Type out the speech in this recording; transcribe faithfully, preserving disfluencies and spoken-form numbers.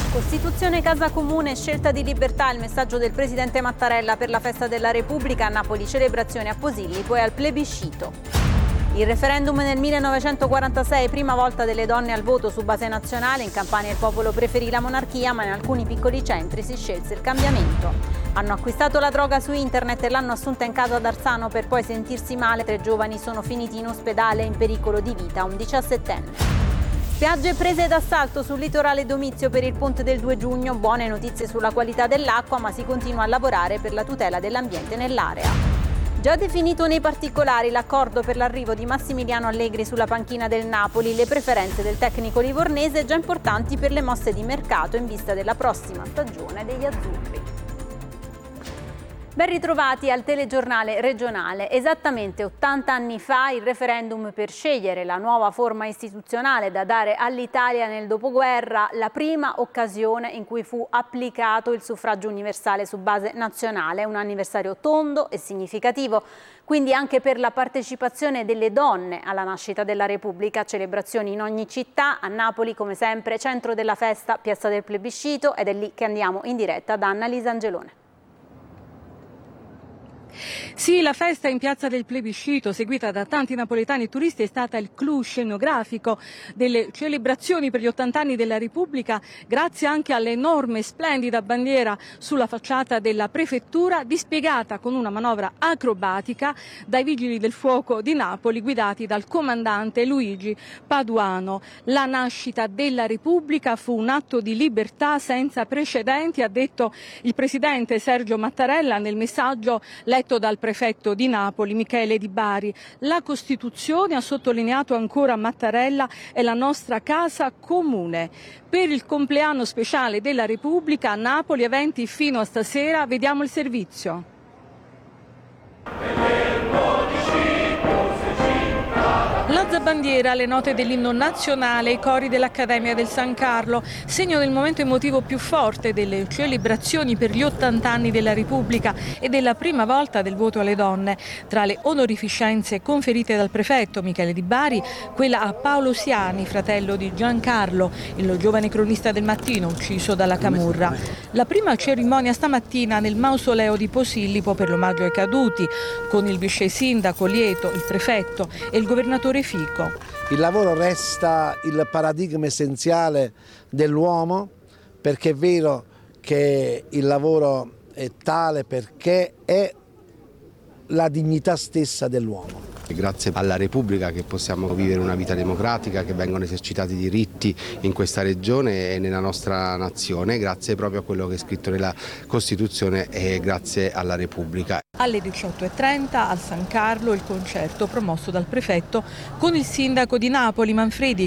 Costituzione Casa Comune, scelta di libertà, il messaggio del presidente Mattarella per la festa della Repubblica, a Napoli celebrazione a Posillipo e al plebiscito. Il referendum nel millenovecentoquarantasei, prima volta delle donne al voto su base nazionale, in Campania il popolo preferì la monarchia, ma in alcuni piccoli centri si scelse il cambiamento. Hanno acquistato la droga su internet e l'hanno assunta in casa ad Arzano per poi sentirsi male. Tre giovani sono finiti in ospedale in pericolo di vita, un diciassettenne. Spiagge prese d'assalto sul litorale Domizio per il ponte del due giugno, buone notizie sulla qualità dell'acqua, ma si continua a lavorare per la tutela dell'ambiente nell'area. Già definito nei particolari l'accordo per l'arrivo di Massimiliano Allegri sulla panchina del Napoli, le preferenze del tecnico livornese già importanti per le mosse di mercato in vista della prossima stagione degli azzurri. Ben ritrovati al telegiornale regionale. Esattamente ottanta anni fa il referendum per scegliere la nuova forma istituzionale da dare all'Italia nel dopoguerra, la prima occasione in cui fu applicato il suffragio universale su base nazionale, un anniversario tondo e significativo, quindi anche per la partecipazione delle donne alla nascita della Repubblica, celebrazioni in ogni città. A Napoli, come sempre, centro della festa, piazza del plebiscito, ed è lì che andiamo in diretta da Annalisa Angelone. Sì, la festa in piazza del plebiscito, seguita da tanti napoletani e turisti, è stata il clou scenografico delle celebrazioni per gli ottanta anni della Repubblica, grazie anche all'enorme e splendida bandiera sulla facciata della prefettura, dispiegata con una manovra acrobatica dai vigili del fuoco di Napoli, guidati dal comandante Luigi Paduano. La nascita della Repubblica fu un atto di libertà senza precedenti, ha detto il presidente Sergio Mattarella nel messaggio letto dal prefetto di Napoli Michele Di Bari. La Costituzione, ha sottolineato ancora Mattarella, è la nostra casa comune. Per il compleanno speciale della Repubblica a Napoli, eventi fino a stasera, vediamo il servizio. L'alzabandiera, le note dell'inno nazionale, i cori dell'Accademia del San Carlo, segno del momento emotivo più forte delle celebrazioni per gli ottanta anni della Repubblica e della prima volta del voto alle donne. Tra le onorificenze conferite dal prefetto Michele Di Bari, quella a Paolo Siani, fratello di Giancarlo, il giovane cronista del Mattino ucciso dalla camorra. La prima cerimonia stamattina nel mausoleo di Posillipo per l'omaggio ai caduti, con il vice sindaco Lieto, il prefetto e il governatore Fico. Il lavoro resta il paradigma essenziale dell'uomo, perché è vero che il lavoro è tale perché è la dignità stessa dell'uomo. Grazie alla Repubblica che possiamo vivere una vita democratica, che vengono esercitati diritti in questa regione e nella nostra nazione, grazie proprio a quello che è scritto nella Costituzione e grazie alla Repubblica. Alle diciotto e trenta al San Carlo il concerto promosso dal prefetto con il sindaco di Napoli Manfredi,